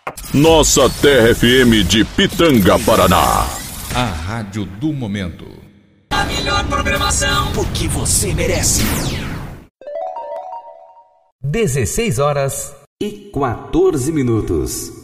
Nossa Terra FM de Pitanga, Paraná. A rádio do momento. A melhor programação, porque você merece. 16 horas e 14 minutos.